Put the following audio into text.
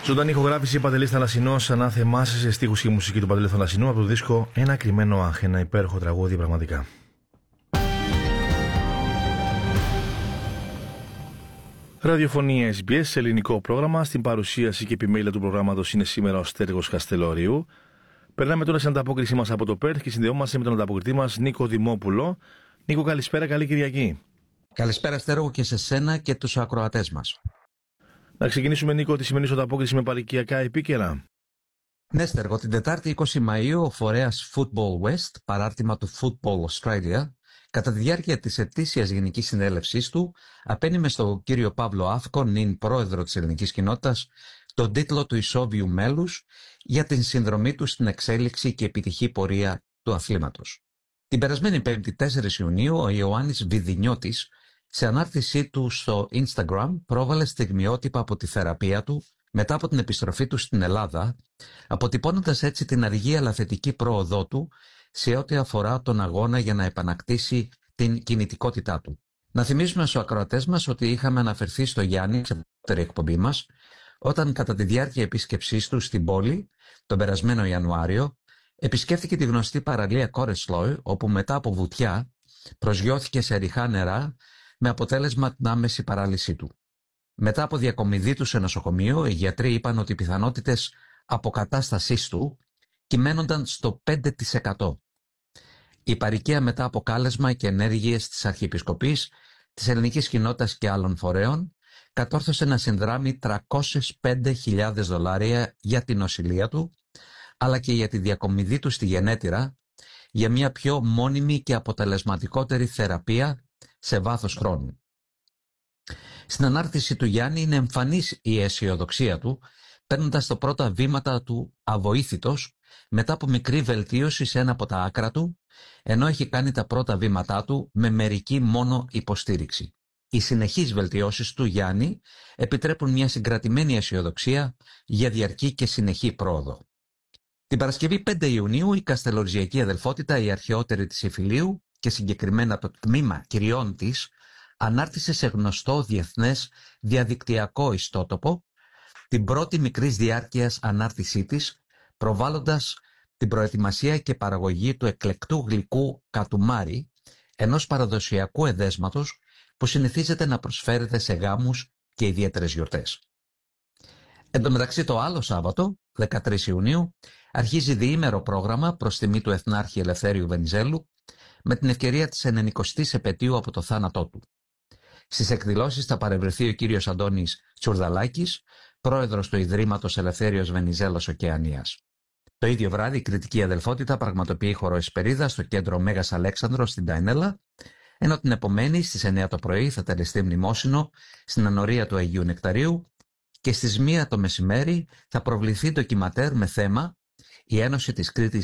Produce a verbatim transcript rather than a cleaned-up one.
Ζωντανή ηχογράφηση Παντελής Θαλασσινός, ανάθεμά σε στίχους και μουσική του Παντελή Θαλασσινού από το δίσκο Ένα κρυμμένο αχ, ένα υπέροχο τραγούδι πραγματικά. Ραδιοφωνία ες μπι ες σε ελληνικό πρόγραμμα. Στην παρουσίαση και επιμέλεια του προγράμματος είναι σήμερα ο Στέργος Καστελόριου. Περνάμε τώρα στην ανταπόκριση μας από το Πέρθ και συνδεόμαστε με τον ανταποκριτή μας Νίκο Δημόπουλο. Νίκο, καλησπέρα, καλή Κυριακή. Καλησπέρα, Στέργο, και σε σένα και τους ακροατές μας. Να ξεκινήσουμε, Νίκο, τη σημερινή ανταπόκριση με παροικιακά επίκαιρα. Ναι, Στέργο, την Τετάρτη είκοσι Μαΐου ο φορέας Football West, παράρτημα του Football Australia, κατά τη διάρκεια της ετήσιας γενικής συνέλευσής του, απένιμε στον κύριο Παύλο Αύκο, νυν πρόεδρο της ελληνικής κοινότητας, τον τίτλο του ισόβιου μέλους για την συνδρομή του στην εξέλιξη και επιτυχή πορεία του αθλήματος. Την περασμένη Πέμπτη, τέσσερις Ιουνίου, ο Ιωάννης Βιδινιώτης, σε ανάρτησή του στο Instagram, πρόβαλε στιγμιότυπα από τη θεραπεία του μετά από την επιστροφή του στην Ελλάδα, αποτυπώνοντας έτσι την αργή αλλά θετική πρόοδό του σε ό,τι αφορά τον αγώνα για να επανακτήσει την κινητικότητά του. Να θυμίσουμε στους ακροατές μας ότι είχαμε αναφερθεί στο Γιάννη σε πρώτη εκπομπή μας, όταν κατά τη διάρκεια επίσκεψής του στην πόλη, τον περασμένο Ιανουάριο, επισκέφθηκε τη γνωστή παραλία Κόρεσλόι, όπου μετά από βουτιά προσγειώθηκε σε ριχά νερά με αποτέλεσμα την άμεση παράλυσή του. Μετά από διακομιδή του σε νοσοκομείο, οι γιατροί είπαν ότι οι πιθανότητες αποκατάστασής του κυμαίνονταν στο πέντε τοις εκατό. Η παροικία, μετά από κάλεσμα και ενέργειες της Αρχιεπισκοπής, της ελληνικής κοινότητας και άλλων φορέων, κατόρθωσε να συνδράμει τριακόσιες πέντε χιλιάδες δολάρια για την νοσηλεία του, αλλά και για τη διακομιδή του στη γενέτειρα, για μια πιο μόνιμη και αποτελεσματικότερη θεραπεία σε βάθος χρόνου. Στην ανάρτηση του Γιάννη είναι εμφανής η αισιοδοξία του, παίρνοντας τα πρώτα βήματα του αβοήθητος μετά από μικρή βελτίωση σε ένα από τα άκρα του, ενώ έχει κάνει τα πρώτα βήματά του με μερική μόνο υποστήριξη. Οι συνεχείς βελτιώσεις του Γιάννη επιτρέπουν μια συγκρατημένη αισιοδοξία για διαρκή και συνεχή πρόοδο. Την Παρασκευή πέντε Ιουνίου η Καστελοριζιακή Αδελφότητα, η αρχαιότερη της Ιφιλίου και συγκεκριμένα το τμήμα κυριών της, ανάρτησε σε γνωστό διεθνές διαδικτυακό ιστότοπο την πρώτη μικρής διάρκειας ανάρτησή της, προβάλλοντας την προετοιμασία και παραγωγή του εκλεκτού γλυκού κατουμάρι, ενός παραδοσιακού εδέσματος που συνηθίζεται να προσφέρεται σε γάμους και ιδιαίτερες γιορτές. Εν τω μεταξύ, το άλλο Σάββατο, δεκατρείς Ιουνίου, αρχίζει διήμερο πρόγραμμα προς τιμή του Εθνάρχη Ελευθέριου Βενιζέλου, με την ευκαιρία της ενενηκοστής επετείου από το θάνατό του. Στις εκδηλώσεις θα παρευρεθεί ο κύριος Αντώνης Τσουρδαλάκης, πρόεδρος του Ιδρύματος Ελευθέριος Βενιζέλος Οκεανίας. Το ίδιο βράδυ η Κρητική Αδελφότητα πραγματοποιεί χορό Εσπερίδα στο κέντρο Μέγας Αλέξανδρος στην Ταϊνέλα, ενώ την επομένη στις εννιά το πρωί θα τελεστεί μνημόσυνο στην ανορία του Αγίου Νεκταρίου και στις μία το μεσημέρι θα προβληθεί ντοκιματέρ με θέμα «Η Ένωση της Κρήτης